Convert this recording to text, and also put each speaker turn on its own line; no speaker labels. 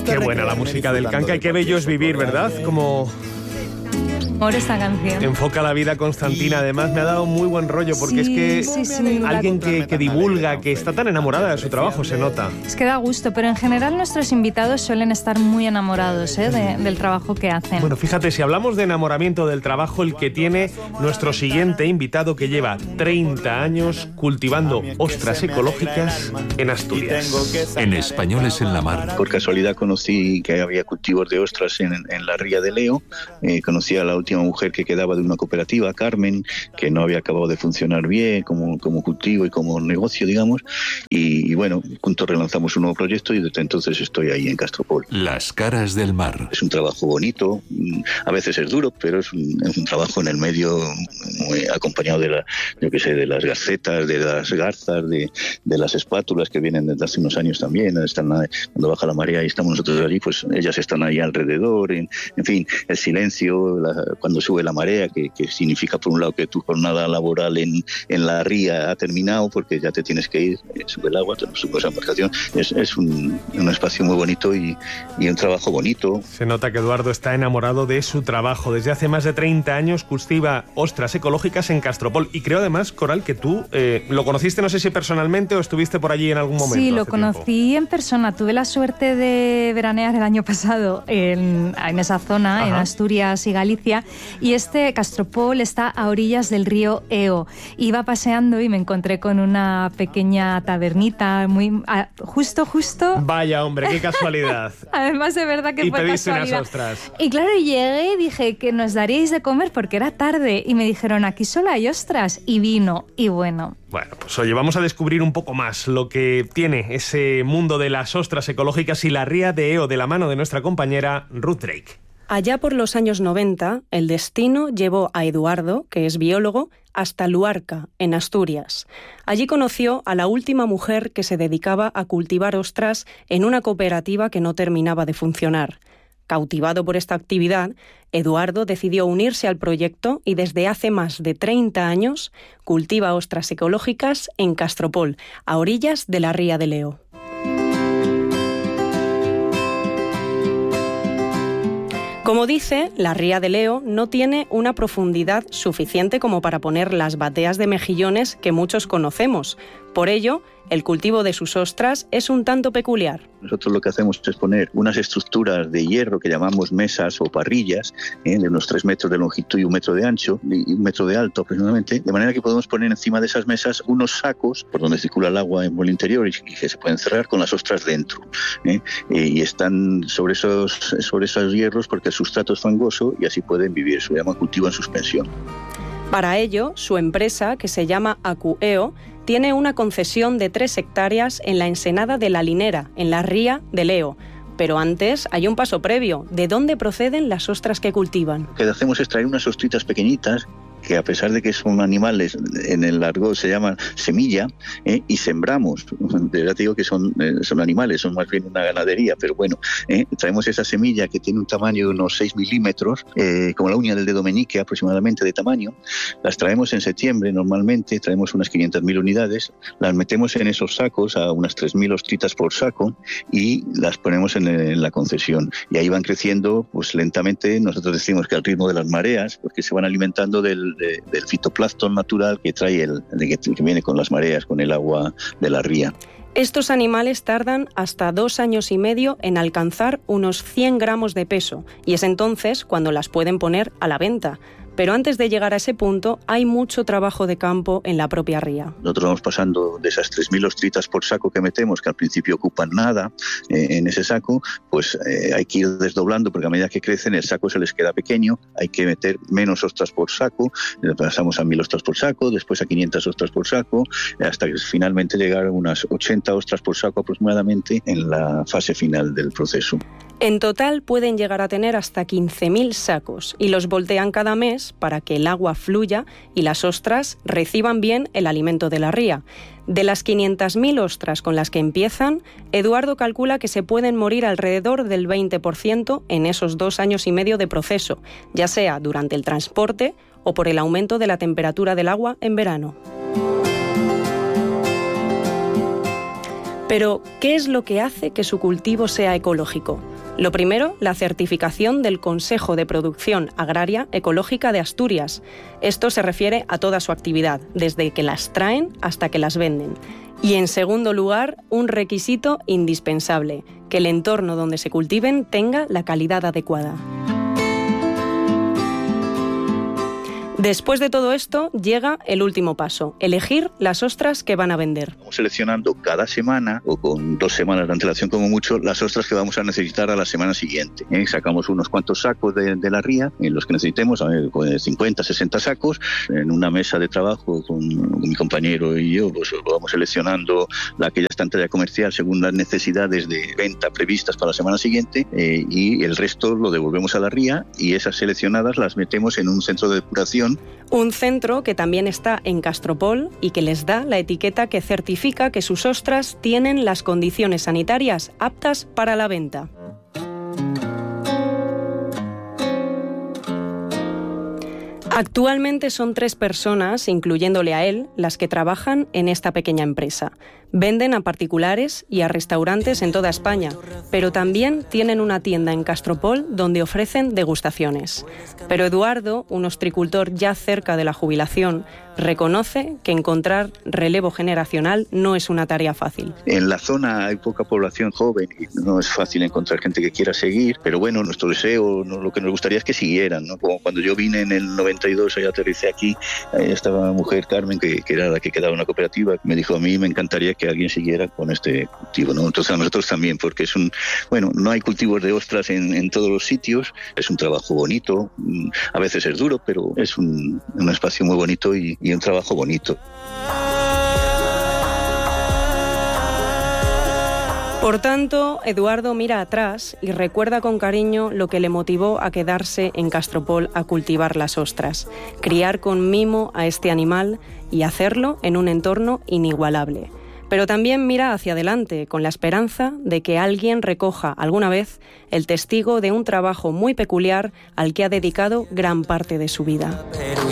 Qué buena la música del canca y qué bello es vivir, ¿verdad? Como
Por esta canción.
enfoca la vida Constantina. Además me ha dado muy buen rollo porque alguien que divulga, que está tan enamorada de su trabajo, se nota.
Es que da gusto, pero en general nuestros invitados suelen estar muy enamorados del trabajo que hacen.
Bueno, fíjate, si hablamos de enamoramiento del trabajo, el que tiene nuestro siguiente invitado, que lleva 30 años cultivando ostras ecológicas en Asturias.
En Españoles en la Mar.
Por casualidad conocí que había cultivos de ostras en la ría de Leo. Conocí a la última mujer que quedaba de una cooperativa, Carmen, que no había acabado de funcionar bien como cultivo y como negocio, digamos. Y bueno, juntos relanzamos un nuevo proyecto y desde entonces estoy ahí en Castropol.
Las caras del mar.
Es un trabajo bonito, a veces es duro, pero es un trabajo en el medio, muy acompañado de las garcetas, de las garzas, de las espátulas que vienen desde hace unos años también. Cuando baja la marea y estamos nosotros allí, pues ellas están ahí alrededor. En fin, el silencio, cuando sube la marea, que significa por un lado que tu jornada laboral en la ría ha terminado porque ya te tienes que ir, sube el agua, sube esa embarcación. Es un espacio muy bonito y un trabajo bonito.
Se nota que Eduardo está enamorado de su trabajo. Desde hace más de 30 años cultiva ostras ecológicas en Castropol. Y creo además, Coral, que tú lo conociste, no sé si personalmente o estuviste por allí en algún momento.
Sí, lo conocí en persona. Tuve la suerte de veranear el año pasado en esa zona, en Asturias y Galicia. Y Castropol está a orillas del río Eo. Iba paseando y me encontré con una pequeña tabernita justo.
Vaya, hombre, qué casualidad.
Además, de verdad que fue casualidad.
Unas ostras.
Y claro, llegué y dije que nos daríais de comer porque era tarde. Y me dijeron, aquí solo hay ostras y vino. Y bueno.
Bueno, pues oye, vamos a descubrir un poco más lo que tiene ese mundo de las ostras ecológicas y la ría de Eo de la mano de nuestra compañera Ruth Drake.
Allá por los años 90, el destino llevó a Eduardo, que es biólogo, hasta Luarca, en Asturias. Allí conoció a la última mujer que se dedicaba a cultivar ostras en una cooperativa que no terminaba de funcionar. Cautivado por esta actividad, Eduardo decidió unirse al proyecto y desde hace más de 30 años cultiva ostras ecológicas en Castropol, a orillas de la ría de Leo. Como dice, la ría de Leo no tiene una profundidad suficiente como para poner las bateas de mejillones que muchos conocemos. Por ello, el cultivo de sus ostras es un tanto peculiar.
Nosotros lo que hacemos es poner unas estructuras de hierro que llamamos mesas o parrillas, de unos 3 metros de longitud y 1 metro de ancho y 1 metro de alto aproximadamente, de manera que podemos poner encima de esas mesas unos sacos por donde circula el agua en el interior y que se pueden cerrar con las ostras dentro. Y están sobre esos hierros porque el sustrato es fangoso y así pueden vivir. Se llama cultivo en suspensión.
Para ello, su empresa, que se llama Acueo, tiene una concesión de 3 hectáreas en la ensenada de La Linera, en la ría de Leo. Pero antes hay un paso previo. ¿De dónde proceden las ostras que cultivan?
Lo que hacemos es traer unas ostritas pequeñitas que a pesar de que son animales, en el argot se llaman semilla, y sembramos. De verdad te digo que son animales, son más bien una ganadería, pero bueno, traemos esa semilla que tiene un tamaño de unos 6 milímetros, como la uña del dedo meñique aproximadamente de tamaño. Las traemos en septiembre normalmente, traemos unas 500.000 unidades, las metemos en esos sacos, a unas 3.000 ostritas por saco, y las ponemos en la concesión. Y ahí van creciendo pues lentamente. Nosotros decimos que al ritmo de las mareas, porque se van alimentando del fitoplancton natural que trae que viene con las mareas, con el agua de la ría.
Estos animales tardan hasta 2 años y medio en alcanzar unos 100 gramos de peso, y es entonces cuando las pueden poner a la venta. Pero antes de llegar a ese punto, hay mucho trabajo de campo en la propia ría.
Nosotros vamos pasando de esas 3.000 ostritas por saco que metemos, que al principio ocupan nada en ese saco, pues hay que ir desdoblando, porque a medida que crecen el saco se les queda pequeño, hay que meter menos ostras por saco, pasamos a 1.000 ostras por saco, después a 500 ostras por saco, hasta que finalmente llegar a unas 80 ostras por saco aproximadamente en la fase final del proceso.
En total pueden llegar a tener hasta 15.000 sacos y los voltean cada mes para que el agua fluya y las ostras reciban bien el alimento de la ría. De las 500.000 ostras con las que empiezan, Eduardo calcula que se pueden morir alrededor del 20% en esos 2 años y medio de proceso, ya sea durante el transporte o por el aumento de la temperatura del agua en verano. Pero, ¿qué es lo que hace que su cultivo sea ecológico? Lo primero, la certificación del Consejo de Producción Agraria Ecológica de Asturias. Esto se refiere a toda su actividad, desde que las traen hasta que las venden. Y en segundo lugar, un requisito indispensable, que el entorno donde se cultiven tenga la calidad adecuada. Después de todo esto, llega el último paso, elegir las ostras que van a vender.
Vamos seleccionando cada semana, o con 2 semanas de antelación como mucho, las ostras que vamos a necesitar a la semana siguiente. Sacamos unos cuantos sacos de la ría, en los que necesitemos, 50, 60 sacos. En una mesa de trabajo con mi compañero y yo, pues vamos seleccionando la que ya está en talla comercial según las necesidades de venta previstas para la semana siguiente, y el resto lo devolvemos a la ría, y esas seleccionadas las metemos en un centro de depuración.
Un centro que también está en Castropol y que les da la etiqueta que certifica que sus ostras tienen las condiciones sanitarias aptas para la venta. Actualmente son 3 personas, incluyéndole a él, las que trabajan en esta pequeña empresa. Venden a particulares y a restaurantes en toda España, pero también tienen una tienda en Castropol donde ofrecen degustaciones. Pero Eduardo, un ostricultor ya cerca de la jubilación, reconoce que encontrar relevo generacional no es una tarea fácil.
En la zona hay poca población joven y no es fácil encontrar gente que quiera seguir, pero bueno, nuestro deseo, lo que nos gustaría es que siguieran, ¿no? Como cuando yo vine en el 92, y aterricé aquí, estaba mujer Carmen, que era la que quedaba en la cooperativa, me dijo: a mí me encantaría que alguien siguiera con este cultivo, ¿no? Entonces a nosotros también, porque no hay cultivos de ostras en todos los sitios, es un trabajo bonito, a veces es duro, pero es un espacio muy bonito y un trabajo bonito.
Por tanto, Eduardo mira atrás y recuerda con cariño lo que le motivó a quedarse en Castropol a cultivar las ostras, criar con mimo a este animal y hacerlo en un entorno inigualable. Pero también mira hacia adelante con la esperanza de que alguien recoja alguna vez el testigo de un trabajo muy peculiar al que ha dedicado gran parte de su vida.